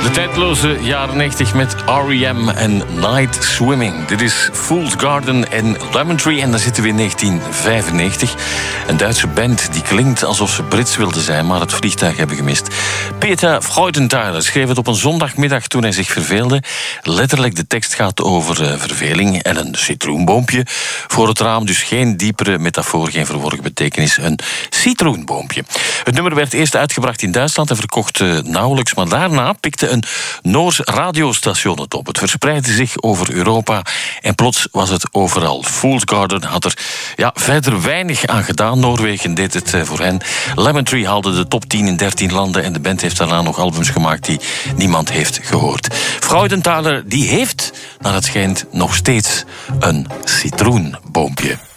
De tijdloze jaren 90 met R.E.M. en Night Swimming. Dit is Fool's Garden en Lemon Tree en dan zitten we in 1995. Een Duitse band die klinkt alsof ze Brits wilden zijn, maar het vliegtuig hebben gemist. Peter Freudenthaler schreef het op een zondagmiddag toen hij zich verveelde. Letterlijk, de tekst gaat over verveling en een citroenboompje voor het raam. Dus geen diepere metafoor, geen verborgen betekenis. Een citroenboompje. Het nummer werd eerst uitgebracht in Duitsland en verkocht nauwelijks, maar daarna pikte een Noors radiostation het op. Het verspreidde zich over Europa en plots was het overal. Fool's Garden had er verder weinig aan gedaan. Noorwegen deed het voor hen. Lemon Tree haalde de top 10 in 13 landen en de band heeft daarna nog albums gemaakt die niemand heeft gehoord. Freudenthaler die heeft, naar het schijnt, nog steeds een citroenboompje.